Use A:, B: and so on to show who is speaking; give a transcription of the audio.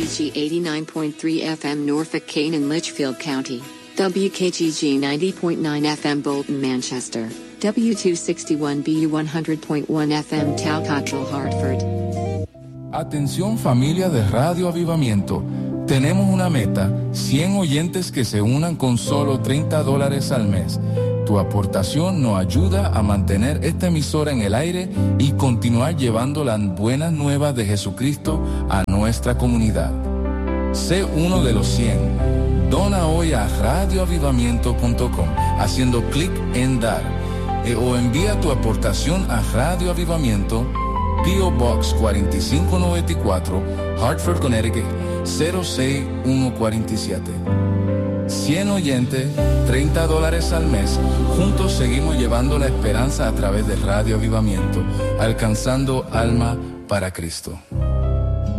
A: WKGG 89.3 FM Norfolk, Kane and Litchfield County, WKGG 90.9 FM Bolton, Manchester, W261BU 100.1 FM Talcottrell, Hartford.
B: Atención familia de Radio Avivamiento, tenemos una meta, 100 oyentes que se unan con solo $30 al mes. Tu aportación nos ayuda a mantener esta emisora en el aire y continuar llevando las buenas nuevas de Jesucristo a nuestra comunidad. Sé uno de los 100. Dona hoy a radioavivamiento.com haciendo clic en dar o envía tu aportación a Radio Avivamiento, P.O. Box 4594, Hartford, Connecticut 06147. 100 oyentes, $30 al mes. Juntos seguimos llevando la esperanza a través de Radio Avivamiento, alcanzando alma para Cristo.